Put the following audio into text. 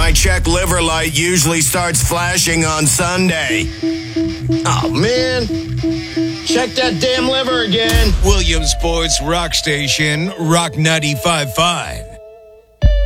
My check liver light usually starts flashing on Sunday. Oh, man. Check that damn liver again. Williamsport's Rock Station, Rock 95.5.